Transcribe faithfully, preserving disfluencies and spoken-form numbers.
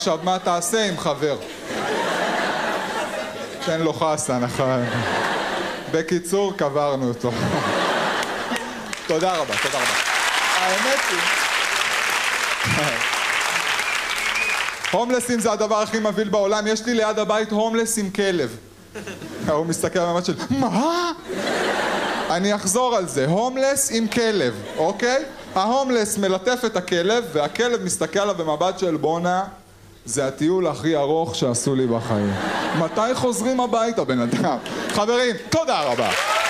עכשיו, מה תעשה עם חבר? תן לו חסה, נכון. בקיצור, קברנו אותו. תודה רבה, תודה רבה. האמת היא... הומלסים זה הדבר הכי מבהיל בעולם. יש לי ליד הבית הומלס עם כלב. הוא מסתכל במבט של... מה? אני אחזור על זה. הומלס עם כלב, אוקיי? ההומלס מלטף את הכלב, והכלב מסתכל עליו במבט של בונה. זה הטיול הכי ארוך שעשו לי בחיים. מתי חוזרים הביתה, בן אדם? חברים, תודה רבה.